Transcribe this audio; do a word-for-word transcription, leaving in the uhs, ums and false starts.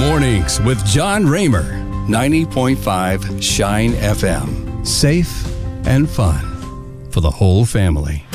Mornings with John Raymer, ninety point five Shine F M. Safe and fun for the whole family.